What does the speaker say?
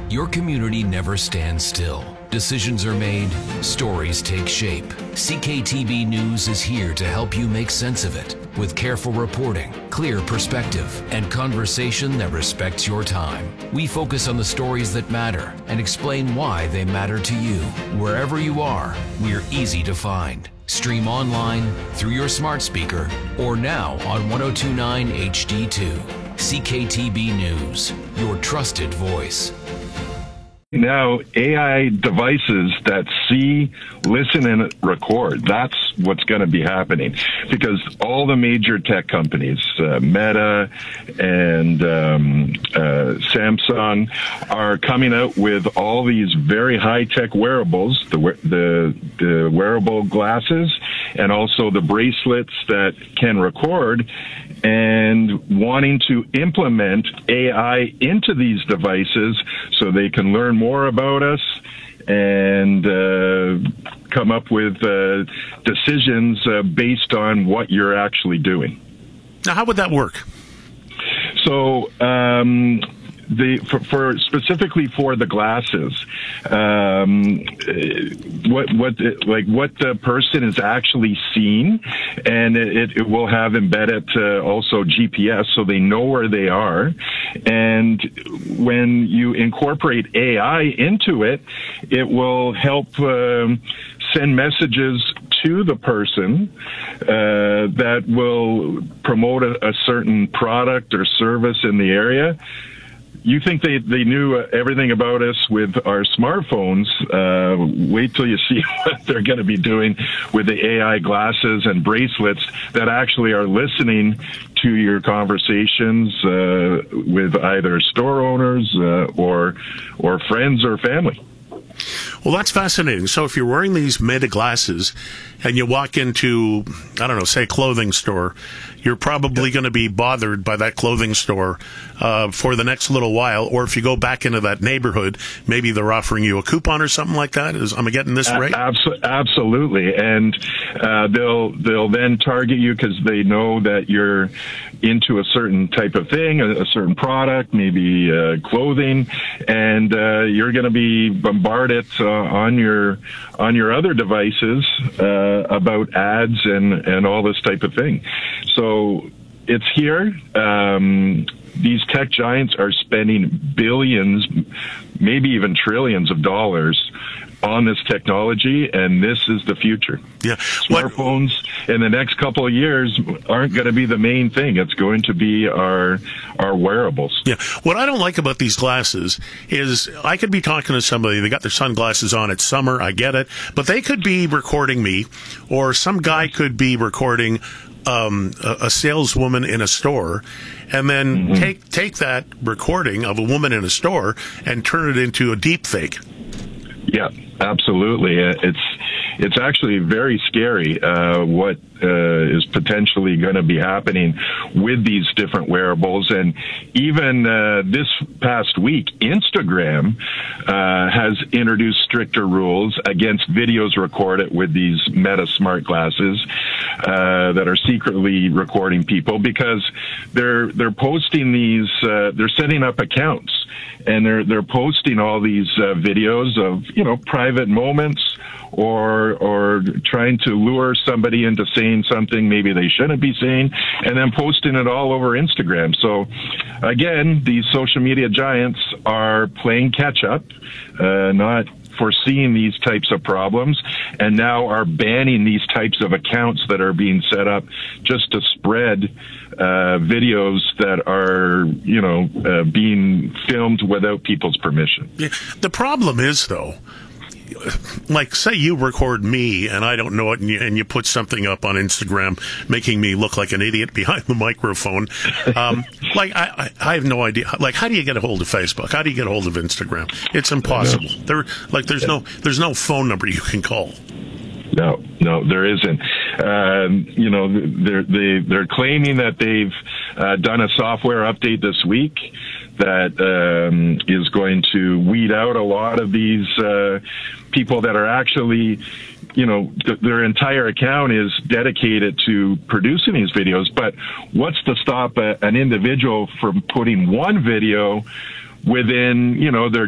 Your community never stands still. Decisions are made, stories take shape. CKTB News is here to help you make sense of it with careful reporting, clear perspective, and conversation that respects your time. We focus on the stories that matter and explain why they matter to you. Wherever you are, we're easy to find. Stream online, through your smart speaker, or now on 1029 HD2. CKTB News, your trusted voice. Now, AI devices that see, listen, and record, that's what's going to be happening. Because all the major tech companies, Meta and Samsung, are coming out with all these very high-tech wearables, the wearable glasses, and also the bracelets that can record, and wanting to implement AI into these devices so they can learn more about us and come up with decisions based on what you're actually doing. Now, how would that work? So, for specifically for the glasses, what the person is actually seeing, and it will have embedded also GPS, so they know where they are. And when you incorporate AI into it, it will help send messages to the person that will promote a certain product or service in the area. You think they knew everything about us with our smartphones. Wait till you see what they're going to be doing with the AI glasses and bracelets that actually are listening to your conversations with either store owners or friends or family. Well, that's fascinating. So if you're wearing these Meta glasses and you walk into, I don't know, say a clothing store, you're probably going to be bothered by that clothing store for the next little while. Or if you go back into that neighborhood, maybe they're offering you a coupon or something like that. Am I getting this right? Absolutely. And they'll then target you because they know that you're into a certain type of thing, a certain product, maybe clothing, and you're going to be bombarded on your other devices about ads and all this type of thing. So it's here. These tech giants are spending billions, maybe even trillions of dollars on this technology, and this is the future. Yeah. Smartphones in the next couple of years aren't going to be the main thing. It's going to be our wearables. Yeah. What I don't like about these glasses is I could be talking to somebody, they got their sunglasses on, it's summer, I get it, but they could be recording me, or some guy could be recording a saleswoman in a store, and then take that recording of a woman in a store and turn it into a deep fake. Yeah, absolutely. It's actually very scary what is potentially going to be happening with these different wearables. And even this past week, Instagram has introduced stricter rules against videos recorded with these Meta smart glasses that are secretly recording people, because they're posting these, they're setting up accounts, and they're posting all these videos of, private moments, or trying to lure somebody into saying something maybe they shouldn't be saying, and then posting it all over Instagram. So again, these social media giants are playing catch up, not foreseeing these types of problems, and now are banning these types of accounts that are being set up just to spread videos that are, being filmed without people's permission. Yeah. The problem is, though, like, say you record me and I don't know it, and you put something up on Instagram making me look like an idiot behind the microphone. I have no idea. Like, how do you get a hold of Facebook? How do you get a hold of Instagram? It's impossible. There's no phone number you can call. No, there isn't. They're claiming that they've done a software update this week that is going to weed out a lot of these people that are actually, their entire account is dedicated to producing these videos. But what's to stop an individual from putting one video within, their